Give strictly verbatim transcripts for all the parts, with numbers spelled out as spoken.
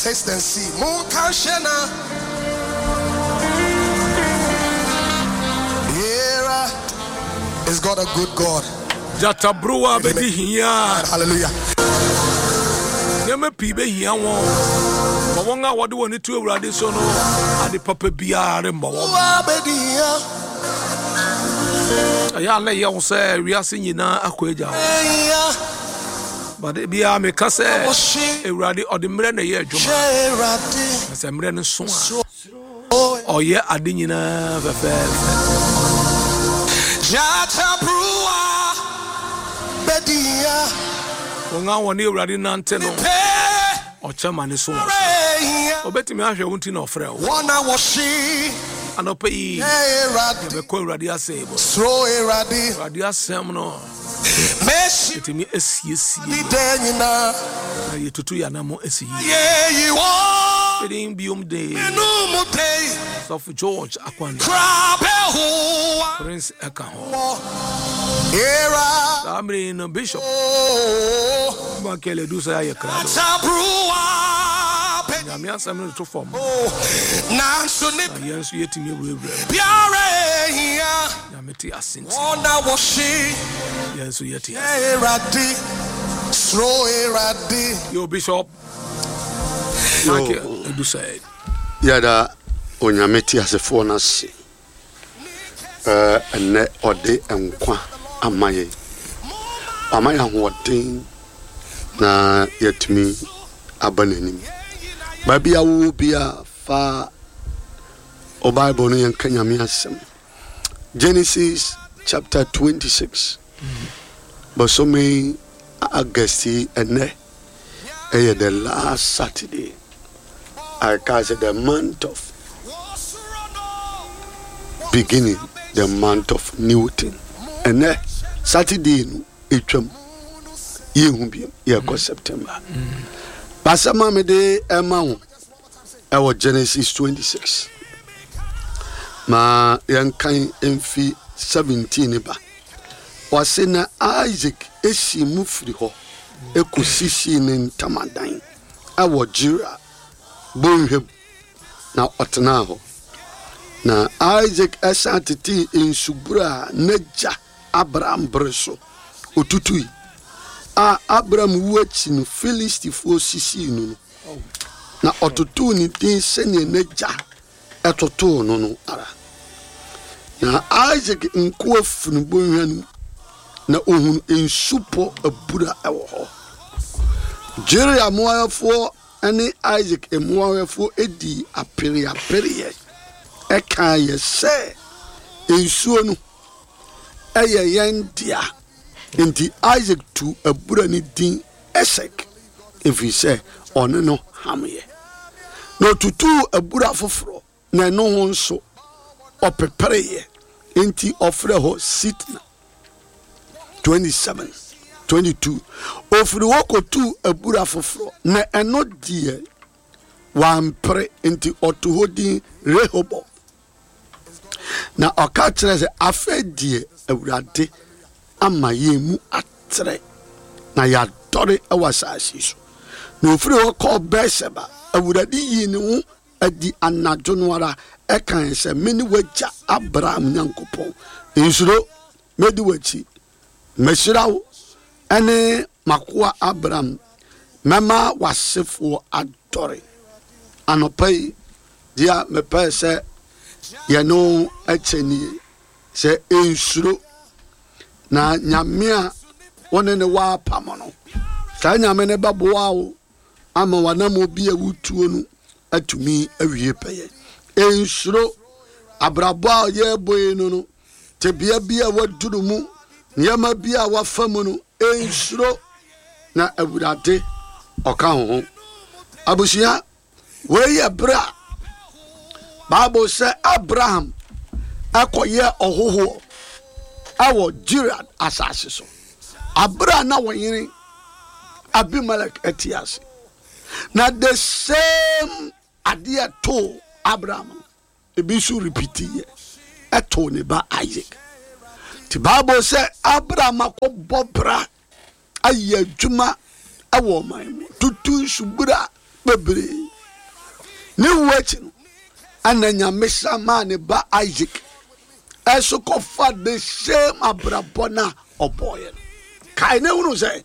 Taste and see. Munkashena. Here is God, a good God. Jatabruwa bedi hiya. Hallelujah. Yeme pibe hiya won. Wawonga wadu woni tu ewurade so no ade papa biare mbawo. Bedi hiya. Aya le ye wose wiase nyina akwaja. But bia me ka se ewurade odimre na ye adwuma. Se mre no so a. Oye ade nyina fefe. Jatabruwa bedia wonga woni ewurade nante no o chama ne so obetimi ahwe wonti na ofre wo wana woshi anopa yi erade be ko ewurade asebo throw erade ewurade asem no meshi etimi esiesie denyina na yetutu ya na mo esiyi ye you are edin biom de no mo day of George Akwani Prince Ekaho era Amri no Bishop Makele Dusa ya krado Nyame asem to form na so ne yensu yetimi ewurebre biare hia Nyame ti asenti ona woshi yensu yeti erade throw erade yo Bishop Makele Dusa yada onyameti asefo na se eh ene ode enkwa amaye amaye ahoden na yetimi abananim babia wo bia fa o Bible no yanka nyame asem Genesis chapter twenty-six but so me August ene eh the last Saturday I call it the month of beginning, the month of Newton. And then Saturday, etwam yehubiem yeko September. Basama me de ema wo Genesis twenty-six. Ma yankan emfi seventeen ba. Wase na Isaac esi mufri ho ekosisi ne ntamadan awo Jira bonhwem na otena ho. Na Isaac asatiti insubra neja Abraham breso otutui a Abraham wuachi no Filistifo sisi no na otutu ni din sene neja etoto no no ara na Isaac nko afunu bonhwan na ohun insupo abura ewo ho Jere amoafo ani Isaac emoafo edi apere apere eka ye se ensuo no eye yendia enti Isaac tu abura ni din Esek efi se ono no hamye no tutu abura foforo na no ho nso opepere ye enti ofre ho Sitna twenty-seven twenty-two ofre wo kotu abura foforo na eno die wampre enti oto hodin Rehobo na okatre se afedie awurade amaye mu atre na ya dore awasasi so na ofre wo ko Beseba awurade yi ne ho adi anajo no ara ekan se meni waja Abraham nyankopon insuro medi wachi mesirawo ene makoa Abraham mema wasefo adore anopai dia mepe se ye no acheni se insuro na nyamea wone ne wa pamono sa nyame ne baboa wo ama wanam obi awutuo no atumi awie peye insuro abrabo ye boy no no te bia bia waduru mu nyama bia wafamu no insuro na awurade oka ho abusia we ye bra Bible say Abraham akoye ohoho awo Gilead asase so Abraham na wonyini Abimelech etiase na the same idea to Abraham ebisu repeat ye eto ne ba Isaac the Bible say Abraham akobobra aye adwuma awo man tutu subura bebre ne wuachi no ana nyamesa ma ne ba Isaac eso kofa the same abrabona oboye kai ne wunu say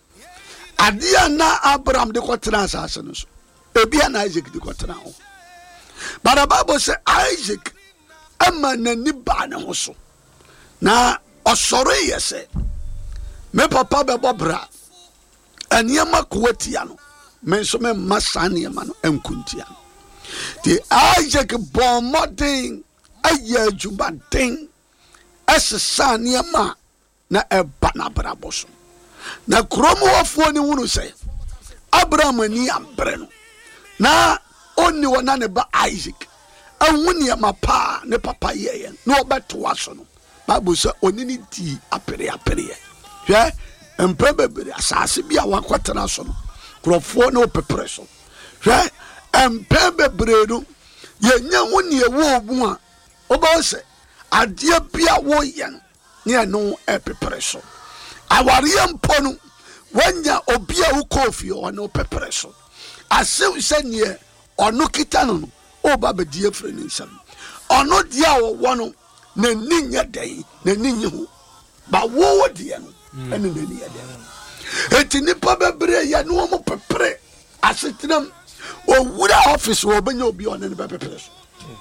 adia na Abraham de kotena asase no so ebia na Isaac de kotena ho but the Bible say Isaac ama nani ba ne ho so na osoro yese me papa be bobra aniema kwatia no me so me masane ma no enkuntia the Isaac born modern aye jubaden esesa aniema na eba na braboso na kromo wafo ni wunu say Abraham ani ambre no na oni wona ne ba Isaac awuni ma pa ne papa yeye no obeto aso no Bible say oni ni di apere apere hwe empe bebere asase bia wakotena so no krofo no pepere so hwe empe bebere no yenya woni ewo obu a oba se ade bia wo yen ne no epepere so aware mpo no wanya obia wo kofi ono pepere so asew se ne ono kita no oba be die frɛ ne nsam ono dia wo wono na ninya dai na ninyi ho ba wo wo dia no ene na ninya dai enti nipa bebre ya no mo pepere asetinam owura office wo benya obi ono ne pepere so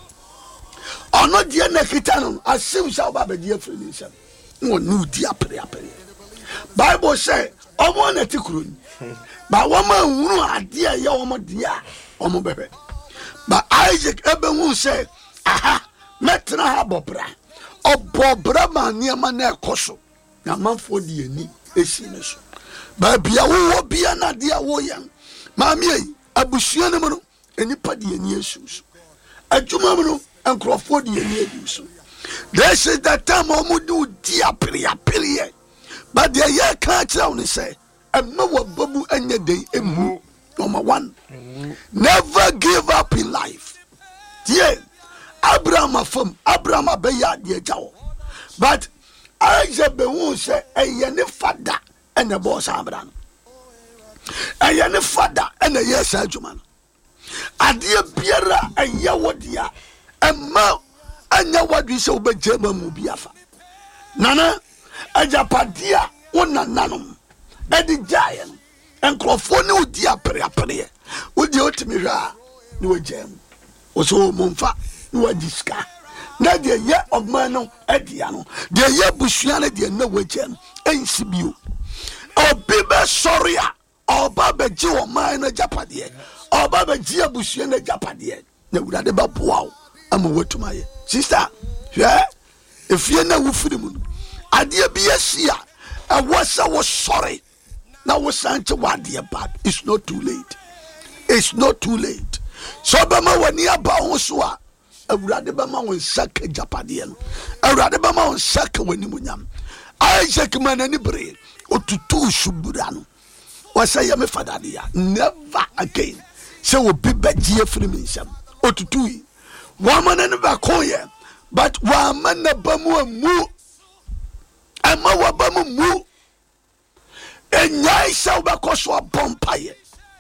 ono dia na kita no asew sha oba be die frɛ ne nsam no no dia apere apere Bible say omo na tikuru ba wo ma hunu ade ya wo mo dia omo bebe ba Isaac ebe hu say aha metra ha bobra obobra ma niema na ekoso na manfo di ani esi ne so ba bia wo bia na dia wo yan ma mi yi abusua ne mo no enipa di ani esusu adwuma mo no enkrofo di ani esusu this is the time omo do dia peria peria but the year can't tell me say emma wa babu anya den emu number one never give up in life yeah Abraham afam Abraham abeya de jawo but Isaac be won say eye ne fada ene boss Abraham eye ne fada ene yes adwuma no ade biara eye wodia emma anya wadu se obejema mu biafa nana ajapadia wona nanom edi jayen enkrofo ne odi apere apere odi otimi hwa ne wagem oso momfa ne wadiska na de ye ogman no edi ano de ye busua ne de na wagem ensibio obi be soria oba be ji o man na japade oba be ji abusua na japade na wurade ba boa ama watumaye sister hwe efie na wufiri mu adia bi asia awasa was sorry now was sanche wadia bad it's not too late it's not too late so bama wani aba ho so a awurade bama won saka japade no awurade bama won saka wani munyam Isaac manani bre otutu shubura no wasa ya me fadade ya never again say obi bagie free me nsam otutu yi wa manani ba koye but wa manna bamu amu ama wabamu mu enyai sa obakoso abompaye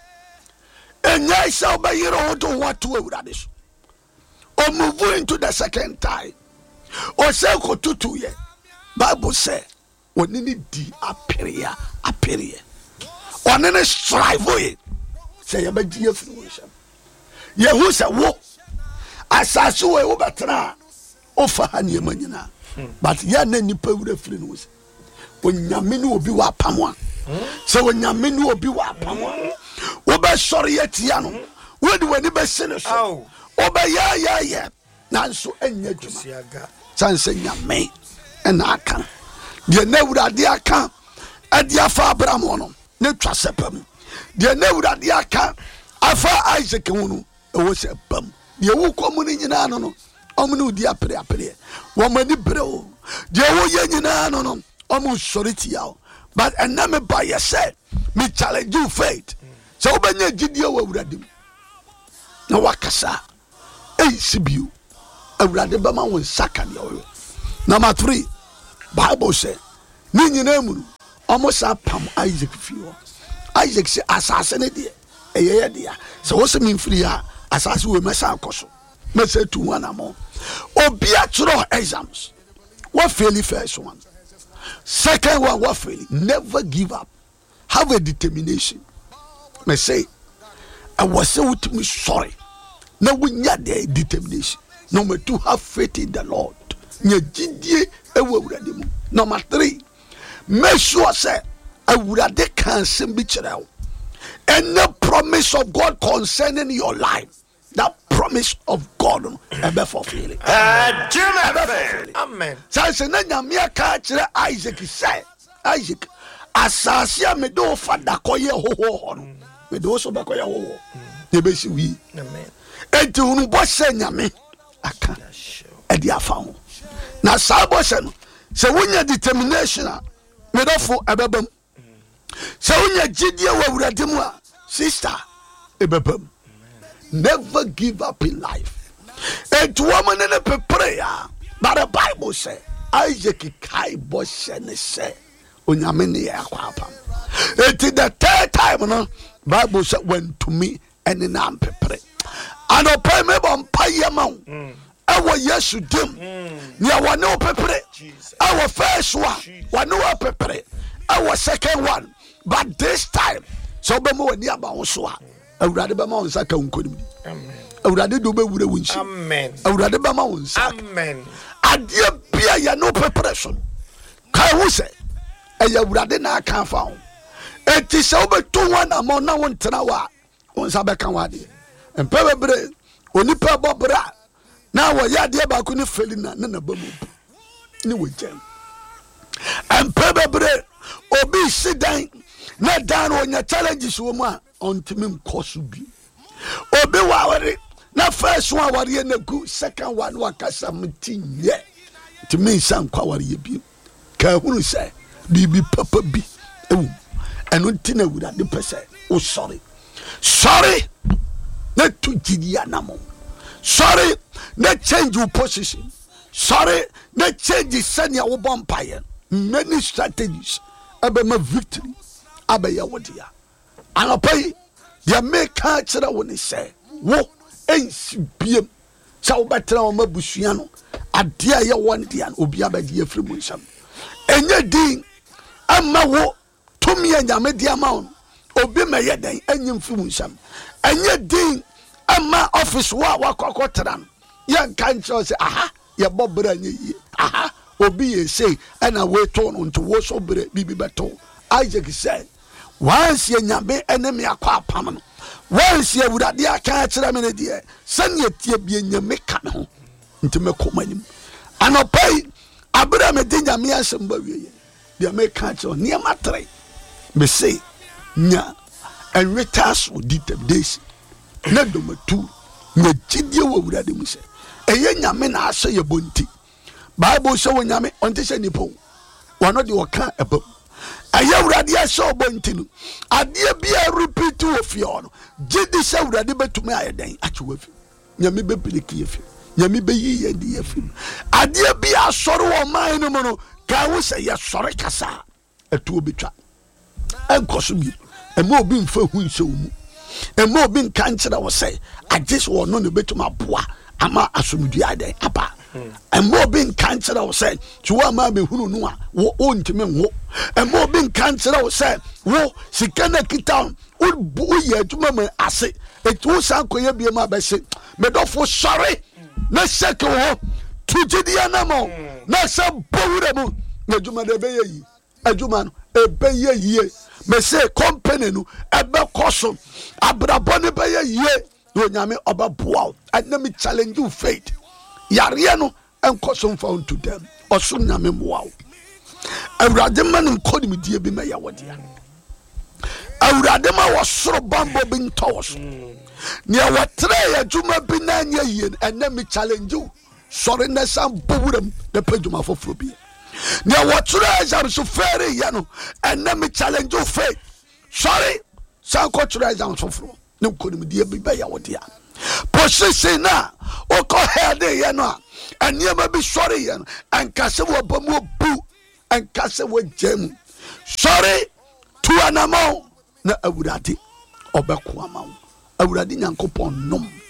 enyai sa obayiro hodo watu ewurade so o move into the second time o say ko tutu ye Bible say onini di aperia aperia onene strive ye say yabaji afrunsha ye hu say wo asasu we wo betra o fa hanie manyina but ya na nipa wura firi no se onyame ne obi wa pamwa se onyame ne obi wa pamwa wo be sori yetia no wo de wani be sene so wo be ya ya ya nanso anya dwuma sanse nyame ena aka de na wura de aka ade afa Abraham no ne twa sepam de na wura de aka afa Isaac hunu e wo sepam de wo komu ni nyina no no omunu udi apre apre wo mani breo de wo ye nyina no no omu soriti yawo but ename by yourself me challenge you faith so obanya gidie wo awuradim na wakasa ei sibiu awurade bama won saka de oyo number three Bible say ni nyina mu omu sa pam Isaac fio Isaac say asase ne de eyeye de so wo se me mfiri ha asase we mesa akoso mesa tu one amount obi atro exams what fail first one second one what fail never give up have a determination me say I was say with me sorry now we need the determination number two have faith in the Lord nya gidie ewo awurade mu number three make sure say awurade kan sem bi kire wo any promise of God concerning your life that promise of God ever fulfill it. Amen. Say say na nyame ka kire Isaac say Isaac asase me do fada koye hoho ho no me do so be koye hoho e be si wi amen enti unu bo se nyame aka e dia fa ho na sa bo se no se wonya determination a me do fo ebebam se wonya gidie wa awurade mu a sister ebebam never give up in life and woman in a prayer but the Bible say Isaac kai bo se ne say onyame ne yakwapam it is the third time no Bible said when to me and na pepre and o pay me bon payama e wo yesu dim ne wo ne pepre e wo first one wo ne wo pepre e wo second one but this time so be mo wani aba wo so a awurade be ma wo saka unkonim amen awurade do be wure wunchi amen awurade be ma wo saka amen adie bia ya no pepre so kai wo say eya awurade na aka fa ho enti se obetu wan amon na won tena wa won sa be kan wa de empe bebre onipa bobra na wo ya de ba ku ni felina na na bamu ni wo jam empe bebre obi sidan na dan onya challenges wo mu a ontimi nkoso bi obi wa wari na first one wari na gu second one wakasa mtinye timi san kwa wari bi ka hunu say bibi papa bi ewu eno ntina wura de pese o sorry sorry na to gidia namo sorry na change your position sorry na change senia wo bompaye many strategies abema victory abaya wodia anopai dia make kira woni say wo ensi biem sa wo betra wo mabusua no ade aye won dia obi abadi afri mu nsam enye din ama wo tumi anyame dia ma on obi meye den anyim fi mu nsam enye din ama office wa wakokotran yan kan cho say aha ye bobra nye yi aha obi ye say ana we to no nto wo so bre bibi beto Isaac said once ye nyame enemy akwa apam no once ye wurade aka kira me ne de sanye tie bie nyame ka ne ho ntime komanim anopai abra me de nyame asem ba wiye de me ka kira ne matre me say nya and retas with determination na do matu nya gidie wo wurade mu se eye nyame na ase ye bonti Bible say wo nyame onte se nipo wano de oka eba aya wurade ase obonti no ade bia repeat wo fio no gidi se wurade betumi ayeden achewa fi nyame be piliki fi nyame be yi ye di fi ade bia soro wo man no mo no ka wo se ye soro kasa etu obetwa enkoso bi ema obi mfa hu nse wo mu ema obi nka nkyere wo se agese wo no ne betuma boa ama asomdua ade apa ema obi nka nkyere wo se tuwa ma be hunu no a wo ontime nwo ema obi nka nkyere wo se wo sikana kita wo bu ye aduma ma ase etu san koye bie ma be se medofo sorry na seke wo tujidia na mo na se bowure mu na aduma de be yi aduma no ebe ye ye me say company no ebe koso abrabo ne be ye ye no nyame obaboa and let me challenge you faith yare no enkoso found to them oso nyame moa awurade man nkodi me die bi me ya wode ya awurade ma wosoro bambo bi ntoso ne watre ya juma bi na nya ye and let me challenge you sorry na sam bowuram de pejuma foforo bi ne watre exam so fere ya no and let me challenge you faith sorry san ko tre exam foforo ne nkodi me die bi be ya wode ya position na o ko head ya no aniema bi sorry ya no ankase wo bamu bu ankase wo jam sorry to anamo na awurade obeko amawo awurade nyankopon nom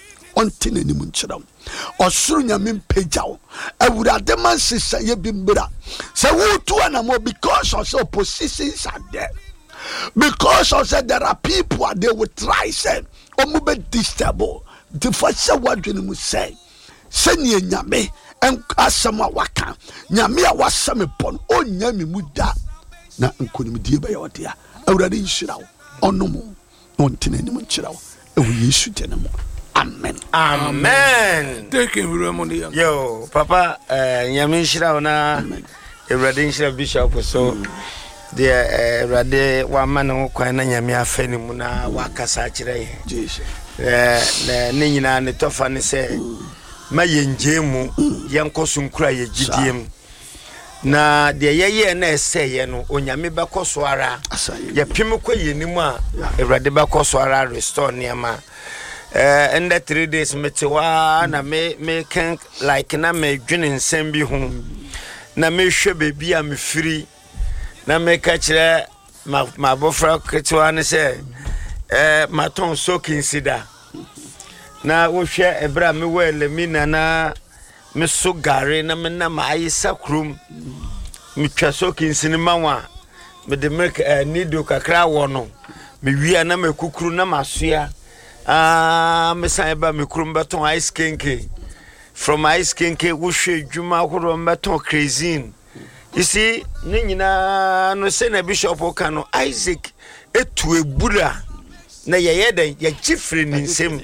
ɔnte n'anim nkyerɛ wo ɔsoro nyame mpagya wo awurade ma nhyehyɛeɛ bi mmra sɛ wotu anamɔ because of the oppositions are there because of that there are people they will try say ɔmo bɛ disturb the first wadwene mu sɛ sɛnea nyame asɛm a waka nyame a wasɛm pɔ no ɔnya me mu da na nkonimdie bɛyɛ ɔde a awurade nhyira wo ɔnom na ɔnte n'anim nkyerɛ wo ɛwɔ yesu gyene mu amen amen take him remember yo papa eh nyame nhyira wo na awurade nhyira bishop so de awurade wa ma ne kwan na nyame afa ne mu na wakasa kyerɛ yɛ jesus eh na ne nyina ne tofa ne sɛ ma yenje mu yenko sunkura ye gidiem na de yeye na eseye no onyame bekoso ara ye pim kwa yenimu a ewrade bekoso ara restore niam eh in the three days metewa na me me can like na me dwene nsem bi ho na me hwe bebi a me firi na me ka kire ma ma bofra ketewa ne se eh maton soaking sida na wo hwe ebra me wele mi nana me so gare na me na mai sakrum me twa soaking sinima wa me de make uh, nido kakra wo no me wia na me kukuru na masoa ah me san ba me kurum beton ice kenke from ice kenke wo hwe dwuma horo beton crazine you see ne nyina no se na bishop okano Isaac etu ebura na yeye den ye gifre ni nsem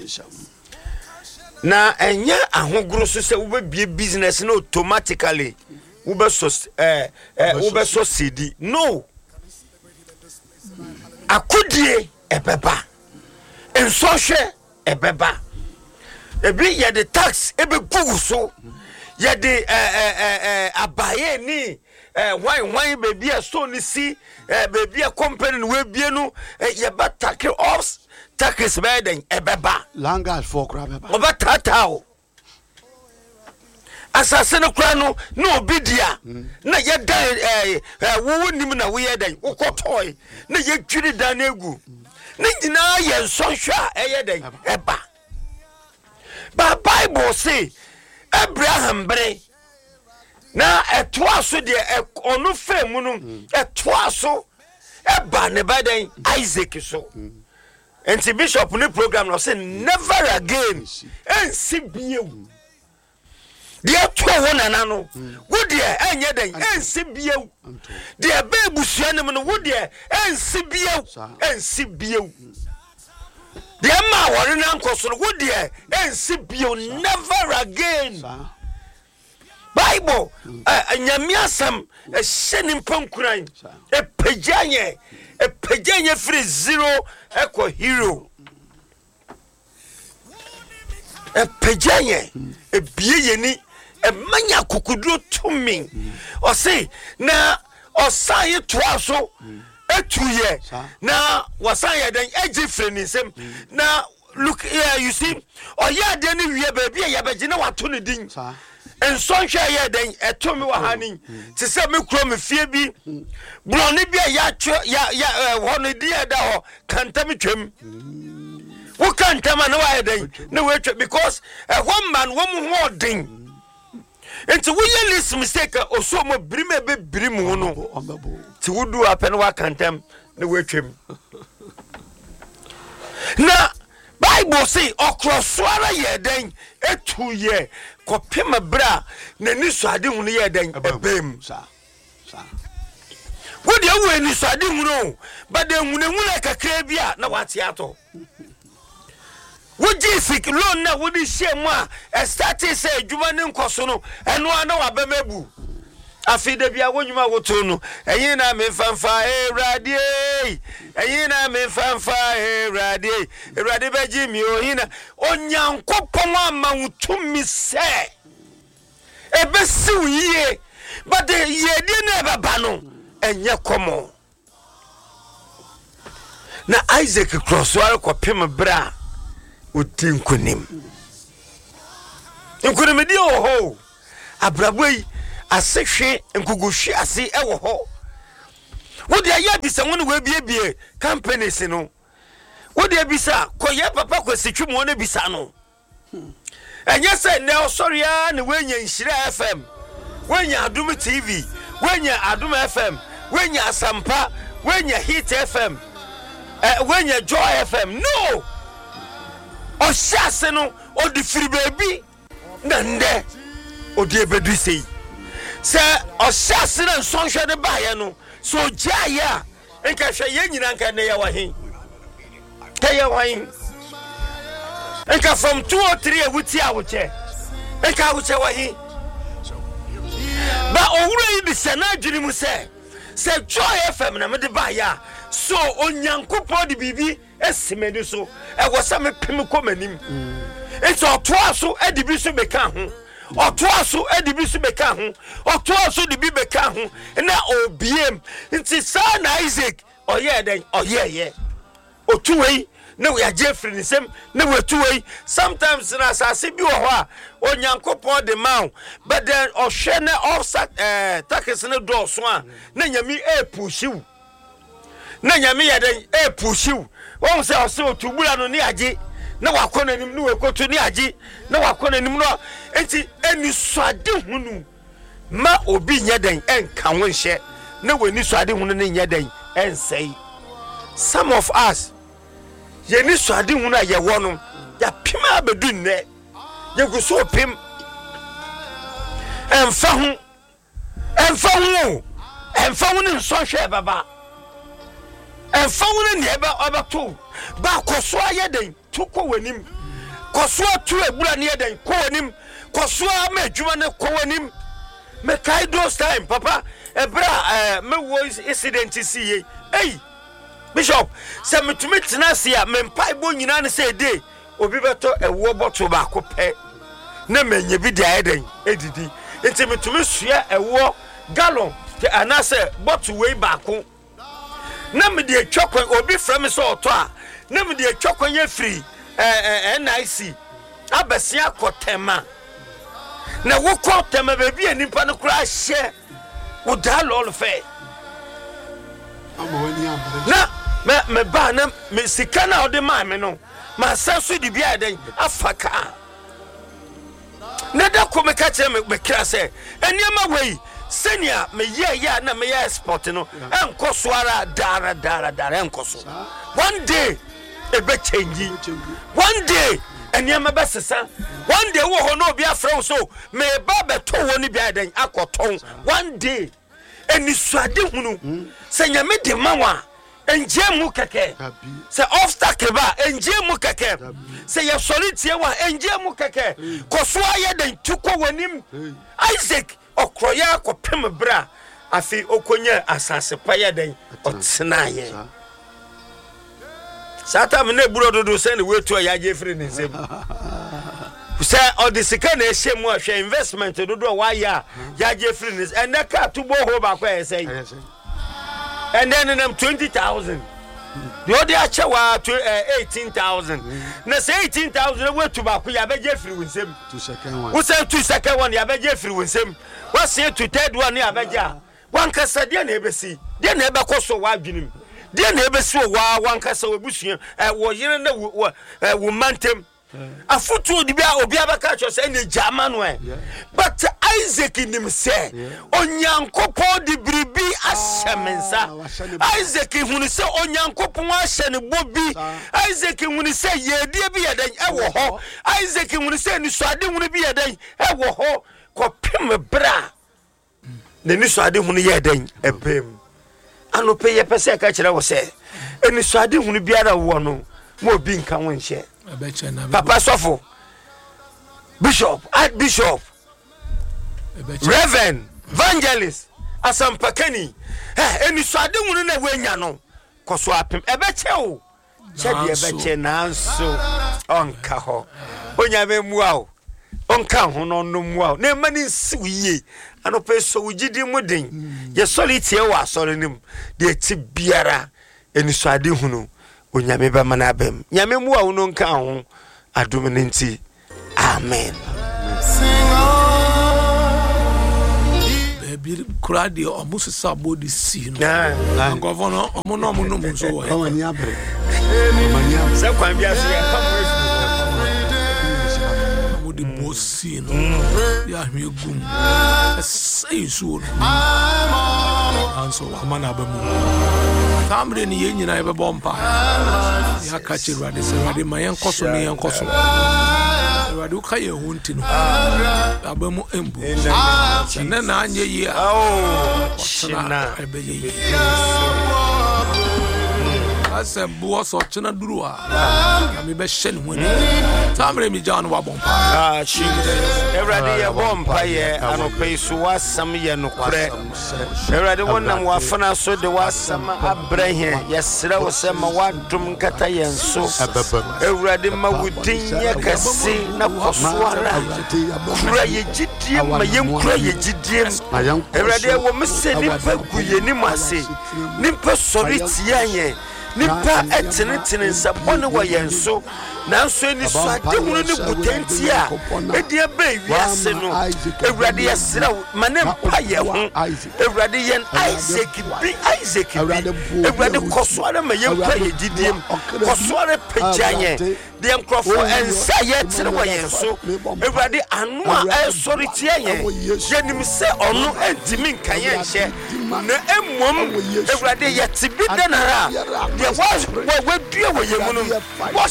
na enya ahogoro so se wo be business na automatically wo be so eh eh wo be so cedi no akodie ebeba ensoshe ebeba ebi ye the tax ebe gugu so ye the eh eh eh abaye ni eh why why baby a so ni si eh baby a company we bie no ye ba take off tax beden ebeba langas for krabeba oba tatao asase no kra no no obidia na ye dan eh wo nim na wo ye dan wo kotoy na ye twiri dan egu na nyina ye nsonhwa eye dan eba ba bible say Abraham bre na etoaso de onu femu no etoaso eba ne badan Isaac so and bishop ni program no say never again en sibiewu de to wona na no wo de enye den en sibiewu de be busua ne no wo de en sibiewu en sibiewu de ma wore na nkoso wo de en sibiewu never again Bible anyame asam e hyeni mpankuran e paganye e paganye free zero eko hero e paganye e biye ni e manya kokuduro tumi o say na o say to aso etuye na wasan den eji free ni sem na look here you see o ya de ni wie ba bia ya bagina wato ne din en sonhwe ye den etomi wa hanin ti se me kro me fie bi bloni bia ya ya ya hono di e da ho kantam twem wo kantam na wa den na we twa because a one man wo mu ho den enti wo ye list mistake oso mo brime be brim ho no ti wo du apen wa kantam na we twem na Bible say okroswara ye den etu ye kopema bra na ni suade hu ye den ebem sa sa wo de wo ni suade hu no ba de hu ne hu na kakra bia na wate ato wo jisik loan na wo di shemu a start say adwuma ne nkoso no eno ana wa bemabu afide bia wonwuma woto no eyin na me fanfa ewrade eyin na me fanfa ewrade ewrade beji mi ohina onyankopon ama wutumi se ebesi wiye but ye di na baba no enye komo na Isaac crossware ko pem bra otinkunim nkunim di oho abraboi asehwe nkuguhwe ase ewo ho wo de ya bisa wonu we biebie companies no wo de bisa koye papa ko sitwum wonu bisa no enye say na sorry ya na wenya Nhyira F M wenya Adum T V wenya Adum F M wenya Asampa wenya Hit F M eh wenya Joy F M no o shase no o di free baby na nde o di ebedu sei se o shase na nsonhwe de baye no so jaya enka hwe ye nyina nka ne ya wahin te ya wahin enka from two or three a wuti a wuche enka wuche wahin ba owura yi bi se na adwiri mu se se Joy F M na me de baye so onyankopɔ de bibi esimedi so e wo se me pem komanim it's otoa so e de bi so beka ho otoa so e de bi so beka ho otoa so de bi beka ho na obiem nti sa na Isaac oye den oye ye otuwei na we Jeffrey ni sem na we tuwei sometimes na asase bi wo ho a onyankopɔ de maw but then ohwe na offset eh takes na do so a na nyami e pushiw na nyame yeden e pushiw won se ose otubula no ni age na wakona nim no wekoto ni age na wakona nim no enti eni suade hunu ma obi nyeden enka wonhye na weni suade hunu ne nyeden ensei some of us ye ni suade hunu a ye wono ya pima abedu nne ye guso pim emfa hu emfa hu emfa hu ne nsonhwe baba emfa hu ne eba obato ba koso ayeden tuko wanim koso atu ebura ne yeden ko wanim koso ma adwuma ne ko wanim me kai those time papa ebra eh me wo incident see hey bishop se metumi tenase a me mpai bo nyina ne say dey obi beto ewo bottle ba ko pe na menye bi dia eden edidi enti metumi sua ewo gallon te anase bottle we ba ko na me de twakwan obi from so oto a na me de twakwan ye free eh N I C abesia kotema na wo kotema be bi anipa no kura hye wo da lol fe na me me ba na me sika na ode ma me no ma sanso di bia den afaka na da ko me ka che me kra se eniema wei senior me ye ya na me ye export no enko so ara dara dara dara enko so one day e be change one day eniema be sesa one day wo ho no obi afra so me ba be to wo ni bia den akoton one day eni suade hunu se nyame de mawa enje mu keke se obstacle ba enje mu keke se ye solite wa enje mu keke koso aye den tuko wanim Isaac okroya akopem bra afi okonya asase paye den otsenaye sata me na buro dodo se ne wetu ya Jeffrey ni nsem se odisika na ehemu ahwe investment dodo wa ya ya Jeffrey ni eneka tubo ho ba kwa ese and then in them twenty thousand the other achewa to eighteen thousand na say eighteen thousand we to ba kwa ya be Jeffrey nsem two second one we say two second one ya be Jeffrey nsem we say to third one ya be ja wan kasa de na ebesi de na ebe koso wa adwinim de na ebesi wa wan kasa obusuan wo yire na wo mantem afutu di bia obi abaka cho say na jama no e but Isaac nim say onyankopon di biribi ahyemensa Isaac hunu say onyankopon ahye ne bobi Isaac hunu say yedie bi yedan ewo ho Isaac hunu say ni suade hunu bi yedan ewo ho kopem bra ne ni suade hunu yedan ebem anope ye pese ka kire wo say eni suade hunu biara wo no mo obi nka wonhye Papa Sofo Bishop Archbishop Reverend Evangelist Asampakani eh eni suade hunu na wenya no koso apem ebeche o che de ebeche nanso onka ho onya be mua o onka ho no no mua o na mani nsiwiye anope so wugidi muden ye solite e wa sore nim de ti biara eni suade hunu onyame ba mana bem nyame mu a wono nka ho adom nti amen baby kradi omusu sabo di si no ngovono omuno omuno munso wo amani abre amani se kwan bia so ya si no ya hwe gum sei nsuo no anso amana abamu tamre ni ye nyina ye bebo mpa ya ka chi Awurade se Awurade ma yen koso ne yen koso Awurade uka ye hunti no abamu embu na na anye yi a oh shina ebe ye ase bo so chena duru a ya me be hye ne honi tamre mi ja no wa bompa ah Jesus Awurade ye bompa ye anope so wasam ye no kure Awurade wonam wafana so de wasam abrahe yesra wo se ma wadum kata yenso Awurade ma wudin ye kase na kosoara kura ye gidie ma ye kura ye gidie Awurade wo meseni pagu ye ni mase ni pa sori tia ye nipa etene tene nsabone wa yenso nanso ni so ade hunu ni butanti a edi aba wiase no Awurade yesra mane mpa ye ho Awurade yen Isaac bi Isaac bi Awurade kosoare ma ye kwa ye didiem kosoare pejanye de nkrofo ensa ye tere wa yenso Awurade anu a esori tie ye yenim se onu entimi nkan ye hye na emom Awurade yetibi denara de wa wa dua wo ye munum